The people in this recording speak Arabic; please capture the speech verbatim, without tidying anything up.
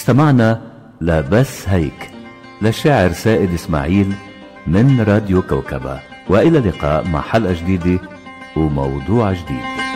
استمعنا لبس هيك للشاعر سائد إسماعيل من راديو كوكبة، وإلى اللقاء مع حلقة جديدة وموضوع جديد.